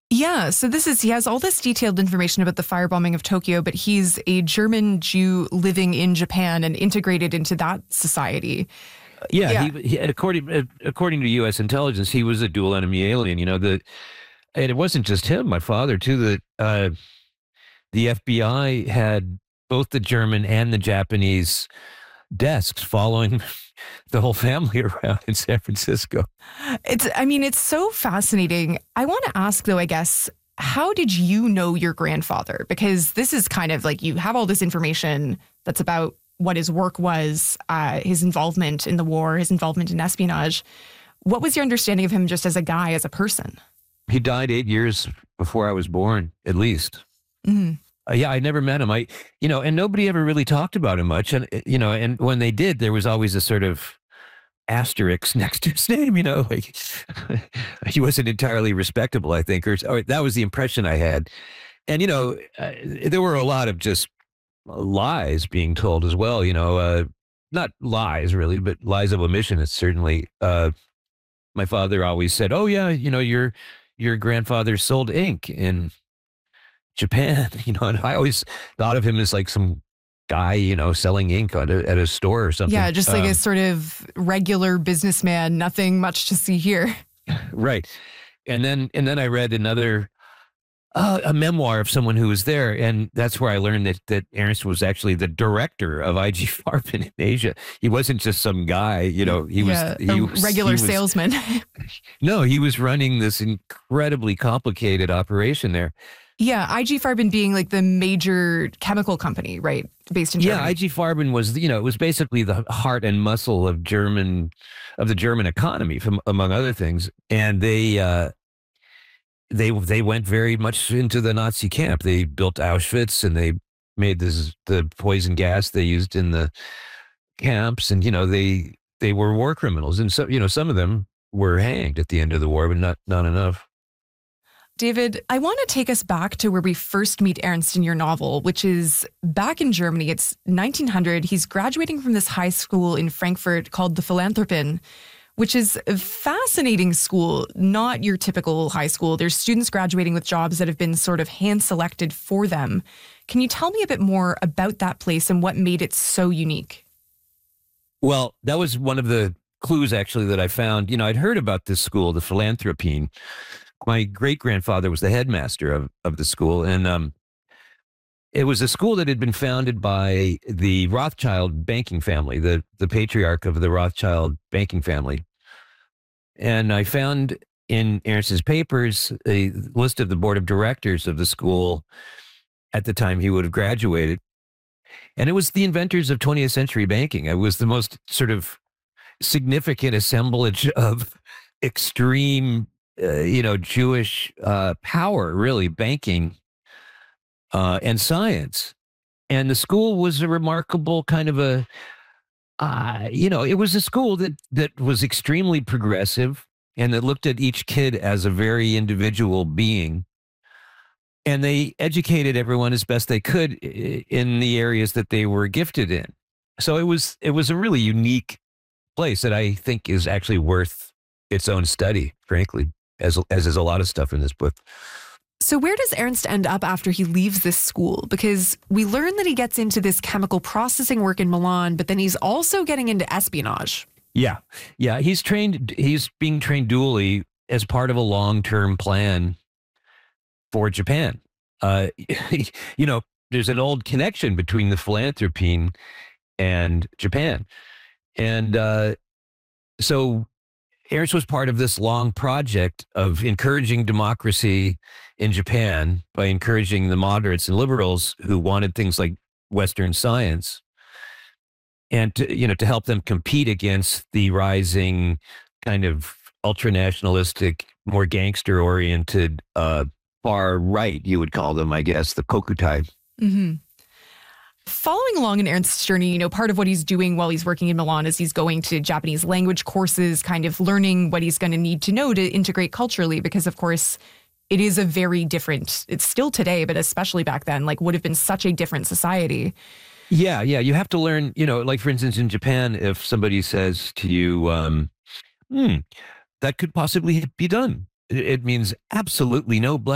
Yeah, so he has all this detailed information about the firebombing of Tokyo, but he's a German Jew living in Japan and integrated into that society. Yeah, Yeah. according to U.S. intelligence, he was a dual enemy alien. And it wasn't just him. My father too. The FBI had both the German and the Japanese desks following the whole family around in San Francisco. It's so fascinating. I want to ask though, I guess, how did you know your grandfather? Because this is kind of like you have all this information that's about what his work was, his involvement in the war, his involvement in espionage. What was your understanding of him just as a guy, as a person? He died 8 years before I was born, at least. Hmm. Yeah, I never met him. And nobody ever really talked about him much. And when they did, there was always a sort of asterisk next to his name, like he wasn't entirely respectable, I think, or that was the impression I had. And, there were a lot of just lies being told as well, not lies really, but lies of omission. It's certainly, my father always said, oh yeah, your grandfather sold ink in Japan, and I always thought of him as like some guy, selling ink at a store or something. Yeah, just like a sort of regular businessman, nothing much to see here. Right. And then I read another a memoir of someone who was there, and that's where I learned that Ernst was actually the director of IG Farben in Asia. He wasn't just some guy, he was regular salesman. No, he was running this incredibly complicated operation there. Yeah, IG Farben being like the major chemical company, right? Based in Germany. Yeah, IG Farben was, it was basically the heart and muscle of the German economy, among other things. And they went very much into the Nazi camp. They built Auschwitz, and they made the poison gas they used in the camps. And they were war criminals, and so some of them were hanged at the end of the war, but not enough. David, I want to take us back to where we first meet Ernst in your novel, which is back in Germany. It's 1900. He's graduating from this high school in Frankfurt called the Philanthropin, which is a fascinating school, not your typical high school. There's students graduating with jobs that have been sort of hand-selected for them. Can you tell me a bit more about that place and what made it so unique? Well, that was one of the clues, actually, that I found. I'd heard about this school, the Philanthropine. My great-grandfather was the headmaster of the school, and it was a school that had been founded by the Rothschild banking family, the patriarch of the Rothschild banking family. And I found in Ernst's papers a list of the board of directors of the school at the time he would have graduated. And it was the inventors of 20th century banking. It was the most sort of significant assemblage of extreme Jewish power, really, banking and science. And the school was a remarkable kind of it was a school that was extremely progressive, and that looked at each kid as a very individual being. And they educated everyone as best they could in the areas that they were gifted in. So it was a really unique place that I think is actually worth its own study, frankly, as is a lot of stuff in this book. So where does Ernst end up after he leaves this school? Because we learn that he gets into this chemical processing work in Milan, but then he's also getting into espionage. Yeah. Yeah. He's being trained dually as part of a long-term plan for Japan. There's an old connection between the Philanthropine and Japan. And so Ernst was part of this long project of encouraging democracy in Japan by encouraging the moderates and liberals who wanted things like Western science, and to help them compete against the rising kind of ultra-nationalistic, more gangster-oriented far right, you would call them, I guess, the Kokutai. Mm-hmm. Following along in Ernst's journey, part of what he's doing while he's working in Milan is he's going to Japanese language courses, kind of learning what he's going to need to know to integrate culturally, because, of course, it is a very different, it's still today, but especially back then, would have been such a different society. Yeah. You have to learn, like, for instance, in Japan, if somebody says to you, that could possibly be done, it means absolutely no